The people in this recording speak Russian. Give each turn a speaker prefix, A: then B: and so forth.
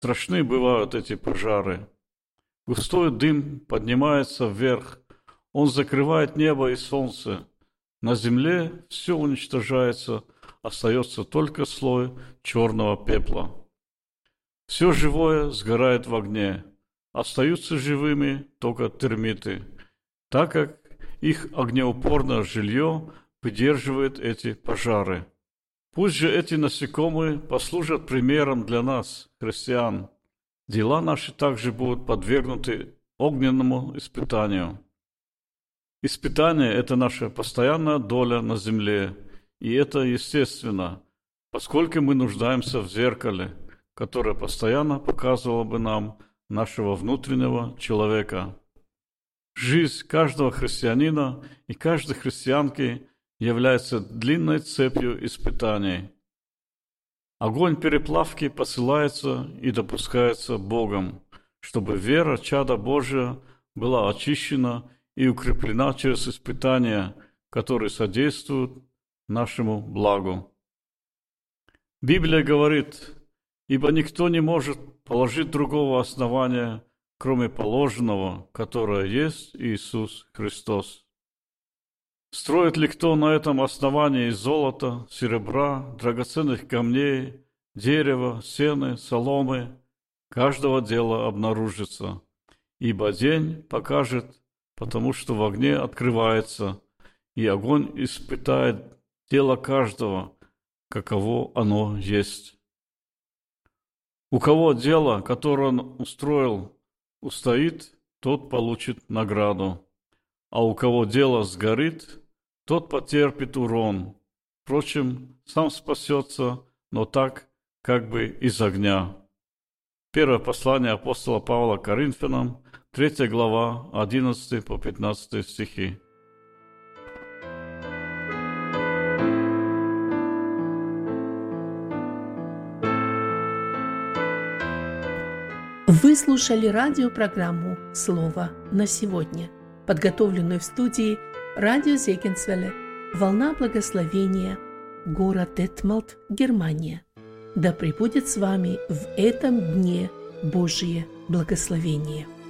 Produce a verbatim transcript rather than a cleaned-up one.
A: Страшны бывают эти пожары. Густой дым поднимается вверх, он закрывает небо и солнце. На земле все уничтожается, остается только слой черного пепла. Все живое сгорает в огне, остаются живыми только термиты, так как их огнеупорное жилье выдерживает эти пожары. Пусть же эти насекомые послужат примером для нас, христиан. Дела наши также будут подвергнуты огненному испытанию. Испытание – это наша постоянная доля на земле, и это естественно, поскольку мы нуждаемся в зеркале, которое постоянно показывало бы нам нашего внутреннего человека. Жизнь каждого христианина и каждой христианки является длинной цепью испытаний. Огонь переплавки посылается и допускается Богом, чтобы вера чада Божия была очищена и укреплена через испытания, которые содействуют нашему благу. Библия говорит: «Ибо никто не может положить другого основания, кроме положенного, которое есть Иисус Христос». Строит ли кто на этом основании из золота, серебра, драгоценных камней, дерева, сена, соломы, каждого дела обнаружится, ибо день покажет, потому что в огне открывается, и огонь испытает дело каждого, каково оно есть. У кого дело, которое он устроил, устоит, тот получит награду, а у кого дело сгорит, тот потерпит урон. Впрочем, сам спасется, но так, как бы из огня. Первое послание апостола Павла к Коринфянам, третья глава, одиннадцатый по пятнадцатый стихи.
B: Вы слушали радиопрограмму «Слово на сегодня», подготовленную в студии радио Зегенсвелле, «Волна благословения», город Детмалт, Германия. Да пребудет с вами в этом дне Божие благословение.